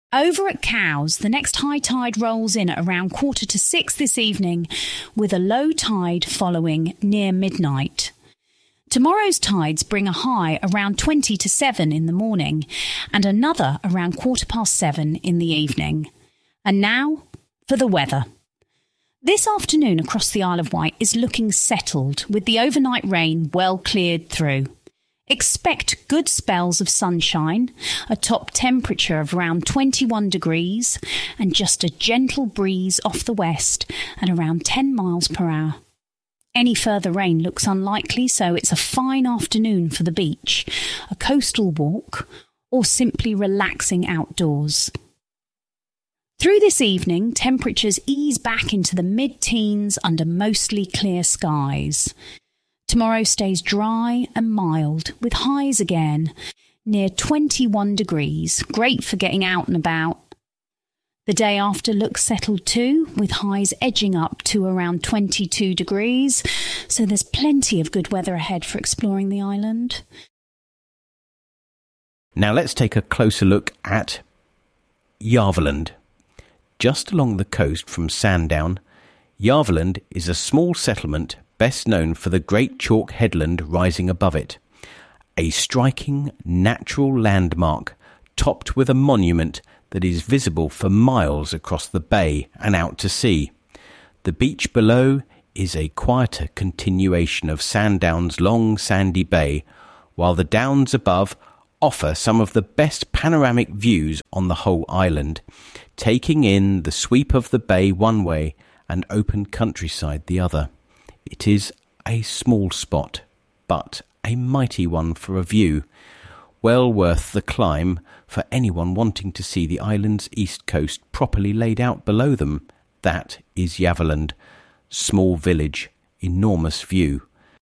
Over at Cowes, the next high tide rolls in at around 5:45 this evening, with a low tide following near midnight. Tomorrow's tides bring a high around 20 to 7 in the morning and another around 7:15 in the evening. And now for the weather. This afternoon across the Isle of Wight is looking settled, with the overnight rain well cleared through. Expect good spells of sunshine, a top temperature of around 21 degrees and just a gentle breeze off the west at around 10 miles per hour. Any further rain looks unlikely, so it's a fine afternoon for the beach, a coastal walk, or simply relaxing outdoors. Through this evening, temperatures ease back into the mid-teens under mostly clear skies. Tomorrow stays dry and mild, with highs again near 21 degrees, great for getting out and about. The day after looks settled too, with highs edging up to around 22 degrees, so there's plenty of good weather ahead for exploring the island. Now let's take a closer look at Yarvaland. Just along the coast from Sandown, Yarvaland is a small settlement best known for the Great Chalk Headland rising above it, a striking natural landmark topped with a monument that is visible for miles across the bay and out to sea. The beach below is a quieter continuation of Sandown's long sandy bay, while the downs above offer some of the best panoramic views on the whole island, taking in the sweep of the bay one way and open countryside the other. It is a small spot, but a mighty one for a view, well worth the climb for anyone wanting to see the island's east coast properly laid out below them. That is Yarvaland. Small village, enormous view.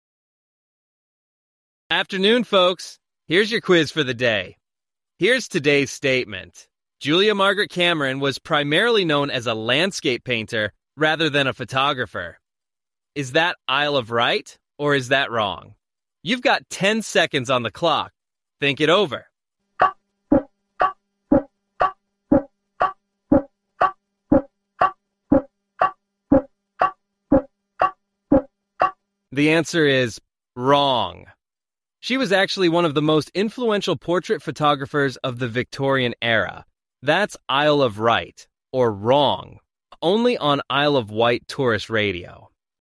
Afternoon, folks. Here's your quiz for the day. Here's today's statement. Julia Margaret Cameron was primarily known as a landscape painter rather than a photographer. Is that Isle of Wight, or is that wrong? You've got 10 seconds on the clock. Think it over. The answer is wrong. She was actually one of the most influential portrait photographers of the Victorian era. That's Isle of Wight, or wrong, only on Isle of Wight tourist radio.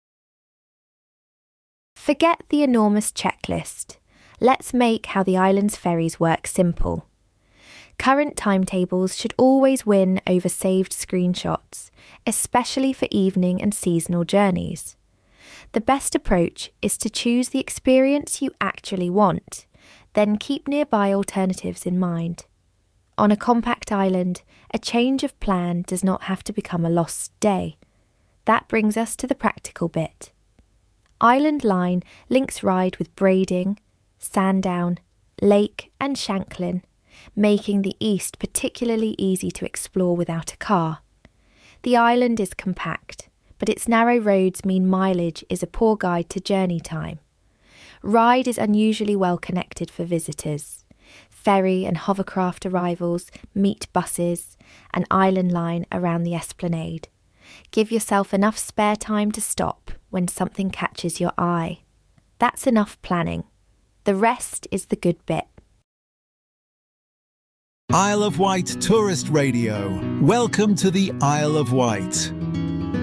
Forget the enormous checklist. Let's make how the island's ferries work simple. Current timetables should always win over saved screenshots, especially for evening and seasonal journeys. The best approach is to choose the experience you actually want, then keep nearby alternatives in mind. On a compact island, a change of plan does not have to become a lost day. That brings us to the practical bit. Island Line links Ryde with Brading, Sandown, Lake and Shanklin, making the east particularly easy to explore without a car. The island is compact, but its narrow roads mean mileage is a poor guide to journey time. Ryde is unusually well connected for visitors. Ferry and hovercraft arrivals meet buses and Island Line around the esplanade. Give yourself enough spare time to stop when something catches your eye. That's enough planning. The rest is the good bit. Isle of Wight Tourist Radio. Welcome to the Isle of Wight.